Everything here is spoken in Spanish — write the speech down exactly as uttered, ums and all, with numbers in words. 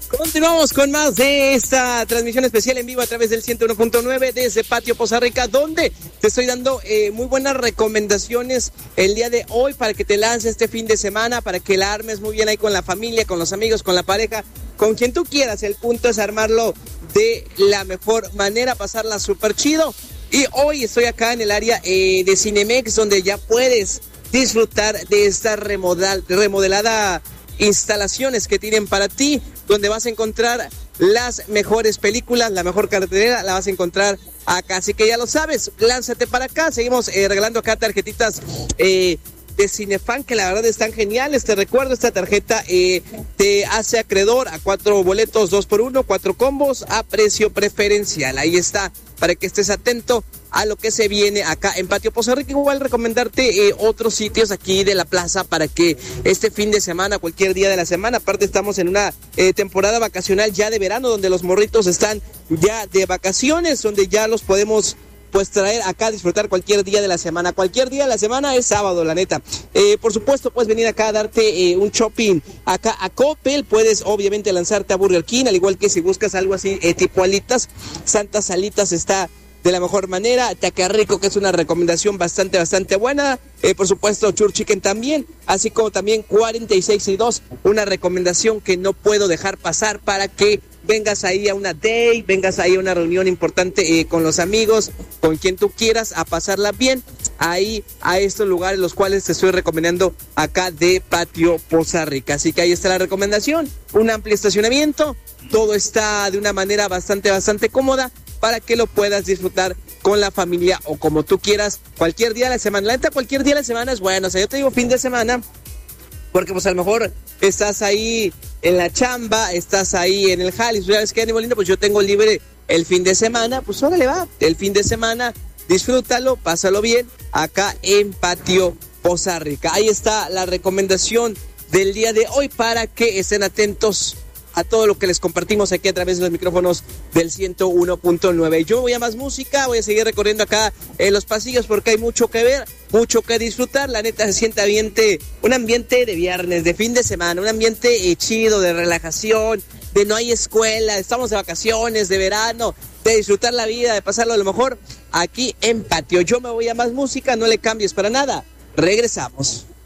Continuamos con más de esta transmisión especial en vivo a través del ciento uno punto nueve desde Patio Poza Rica, donde te estoy dando eh, muy buenas recomendaciones el día de hoy para que te lances este fin de semana, para que la armes muy bien ahí con la familia, con los amigos, con la pareja, con quien tú quieras. El punto es armarlo de la mejor manera, pasarla súper chido. Y hoy estoy acá en el área eh, de Cinemex, donde ya puedes disfrutar de esta remodel- remodelada instalaciones que tienen para ti, donde vas a encontrar las mejores películas, la mejor cartelera, la vas a encontrar acá. Así que ya lo sabes, lánzate para acá. Seguimos eh, regalando acá tarjetitas eh, de Cinefan, que la verdad están geniales. Te recuerdo, esta tarjeta eh, te hace acreedor a cuatro boletos, dos por uno, cuatro combos a precio preferencial. Ahí está, para que estés atento a lo que se viene acá en Patio Poza Rica. Igual recomendarte eh, otros sitios aquí de la plaza para que este fin de semana, cualquier día de la semana, aparte estamos en una eh, temporada vacacional ya de verano, donde los morritos están ya de vacaciones, donde ya los podemos pues traer acá a disfrutar cualquier día de la semana. Cualquier día de la semana es sábado, la neta. Eh, por supuesto, puedes venir acá a darte eh, un shopping acá a Coppel. Puedes obviamente lanzarte a Burger King, al igual que si buscas algo así eh, tipo alitas, Santas Alitas está de la mejor manera. Taquerrico, que es una recomendación bastante, bastante buena. Eh, por supuesto, Chur Chicken también, así como también cuarenta y seis y dos, una recomendación que no puedo dejar pasar para que vengas ahí a una date, vengas ahí a una reunión importante eh, con los amigos, con quien tú quieras, a pasarla bien, ahí a estos lugares los cuales te estoy recomendando acá de Patio Poza Rica. Así que ahí está la recomendación, un amplio estacionamiento, todo está de una manera bastante, bastante cómoda para que lo puedas disfrutar con la familia o como tú quieras, cualquier día de la semana. La neta, cualquier día de la semana es bueno. O sea, yo te digo fin de semana, porque pues a lo mejor estás ahí en la chamba, estás ahí en el jale, ¿sabes qué, Ánimo Lindo? Pues yo tengo libre el fin de semana, pues órale va, el fin de semana, disfrútalo, pásalo bien, acá en Patio Poza Rica. Ahí está la recomendación del día de hoy para que estén atentos a todo lo que les compartimos aquí a través de los micrófonos del ciento uno punto nueve. Yo voy a más música, voy a seguir recorriendo acá en los pasillos porque hay mucho que ver, mucho que disfrutar. La neta se siente ambiente, un ambiente de viernes, de fin de semana, un ambiente eh, chido, de relajación, de no hay escuela, estamos de vacaciones, de verano, de disfrutar la vida, de pasarlo a lo mejor aquí en Patio. Yo me voy a más música, no le cambies para nada. Regresamos.